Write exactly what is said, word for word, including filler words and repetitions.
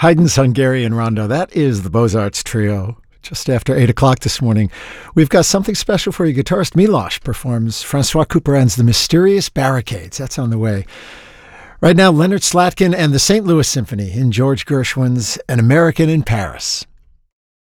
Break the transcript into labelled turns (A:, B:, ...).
A: Haydn's Hungarian Rondo. That is the Beaux-Arts Trio. Just after eight o'clock this morning, we've got something special for you. Guitarist Milosh performs Francois Couperein's The Mysterious Barricades. That's on the way. Right now, Leonard Slatkin and the Saint Louis Symphony in George Gershwin's An American in Paris.